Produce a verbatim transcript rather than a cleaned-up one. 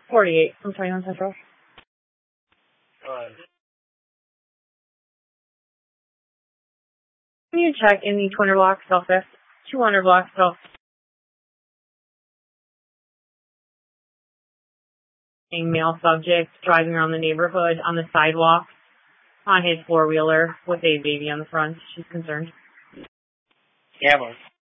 forty-eight from twenty-one Central. Uh, Can you check in the two hundred block Southwest? two hundred block South. A male subject driving around the neighborhood on the sidewalk on his four-wheeler with a baby on the front. She's concerned. Cameron.